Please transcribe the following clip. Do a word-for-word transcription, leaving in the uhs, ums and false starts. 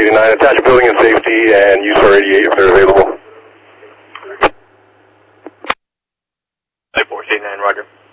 eighty-nine, attach building and safety and use for eighty-eight if they're available. Type four eighty-nine, roger.